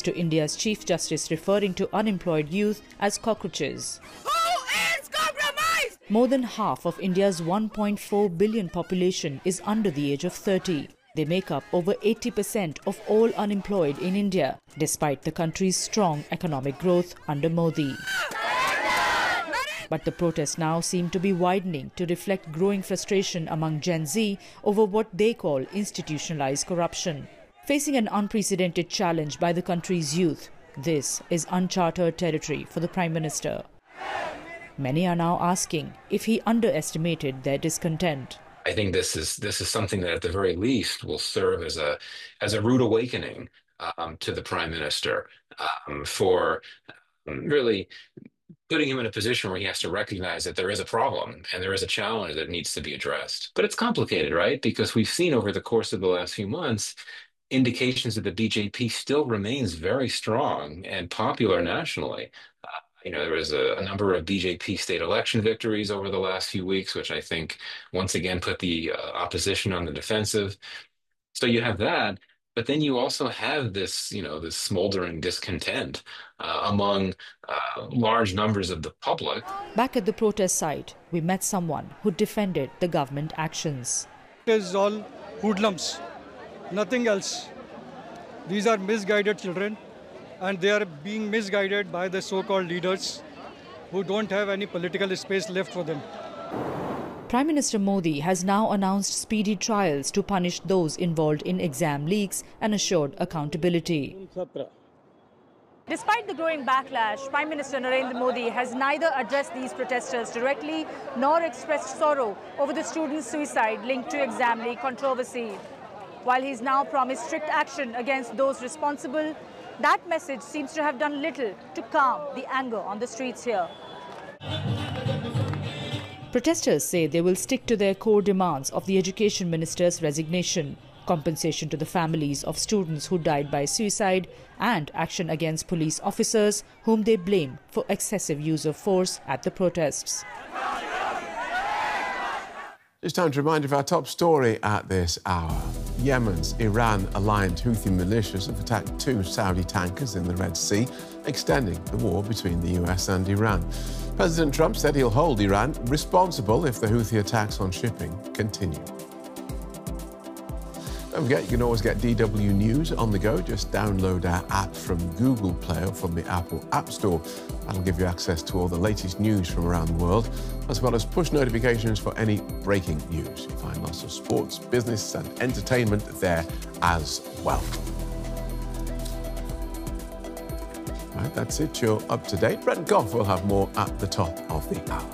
to India's Chief Justice referring to unemployed youth as cockroaches. Who is compromised? More than half of India's 1.4 billion population is under the age of 30. They make up over 80% of all unemployed in India, despite the country's strong economic growth under Modi. But the protests now seem to be widening to reflect growing frustration among Gen Z over what they call institutionalized corruption. Facing an unprecedented challenge by the country's youth, this is uncharted territory for the Prime Minister. Many are now asking if he underestimated their discontent. I think this is something that at the very least will serve as a rude awakening to the Prime Minister for really putting him in a position where he has to recognize that there is a problem and there is a challenge that needs to be addressed. But it's complicated, right? Because we've seen over the course of the last few months indications that the BJP still remains very strong and popular nationally. There was a number of BJP state election victories over the last few weeks, which I think once again put the opposition on the defensive. So you have that. But then you also have this, this smoldering discontent among large numbers of the public. Back at the protest site, we met someone who defended the government actions. It is all hoodlums, nothing else. These are misguided children, and they are being misguided by the so-called leaders who don't have any political space left for them. Prime Minister Modi has now announced speedy trials to punish those involved in exam leaks and assured accountability. Despite the growing backlash, Prime Minister Narendra Modi has neither addressed these protesters directly nor expressed sorrow over the students' suicide linked to exam leak controversy. While he's now promised strict action against those responsible, that message seems to have done little to calm the anger on the streets here. Protesters say they will stick to their core demands of the Education Minister's resignation, compensation to the families of students who died by suicide, and action against police officers whom they blame for excessive use of force at the protests. It's time to remind you of our top story at this hour. Yemen's Iran-aligned Houthi militias have attacked 2 Saudi tankers in the Red Sea, extending the war between the US and Iran. President Trump said he'll hold Iran responsible if the Houthi attacks on shipping continue. Don't forget, you can always get DW News on the go. Just download our app from Google Play or from the Apple App Store. That'll give you access to all the latest news from around the world, as well as push notifications for any breaking news. You find lots of sports, business and entertainment there as well. Right, that's it. You're up to date. Brett Goff will have more at the top of the hour.